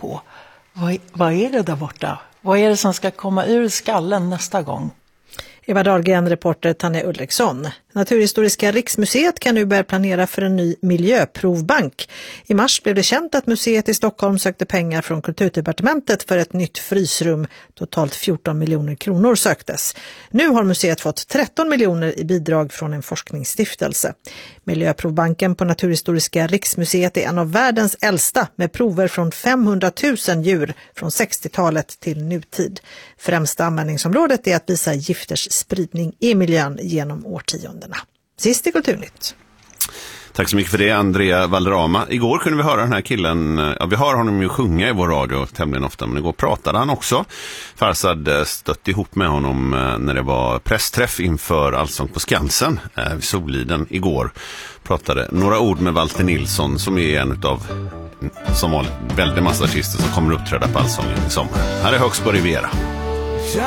på. Vad är det där borta? Vad är det som ska komma ur skallen nästa gång? Eva Dahlgren, reporter Tanja Ulriksson. Naturhistoriska riksmuseet kan nu börja planera för en ny miljöprovbank. I mars blev det känt att museet i Stockholm sökte pengar från Kulturdepartementet för ett nytt frysrum. Totalt 14 miljoner kronor söktes. Nu har museet fått 13 miljoner i bidrag från en forskningsstiftelse. Miljöprovbanken på Naturhistoriska riksmuseet är en av världens äldsta med prover från 500 000 djur från 60-talet till nutid. Främsta användningsområdet är att visa gifters spridning i miljön genom årtiondena. Sist i Kulturnytt. Tack så mycket för det, Andrea Valderrama. Igår kunde vi höra den här killen, vi hör honom ju sjunga i vår radio tämligen ofta, men igår pratade han också. Farsad stött ihop med honom när det var pressträff inför Allsång på Skansen vid Soliden igår. Pratade några ord med Walter Nilsson som är en utav, som var väldigt massa artister som kommer uppträda på Allsången i sommar. Här är Högsbo Riviera.